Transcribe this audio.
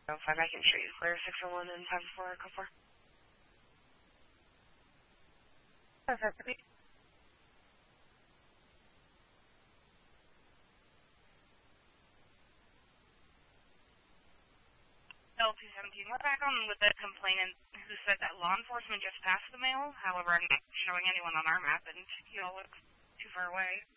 05, I can show you clear 601 and 504, go for. Perfect. L217, we're back on with the complainant who said that law enforcement just passed the mail. However, I'm not showing anyone on our map, and you all look too far away.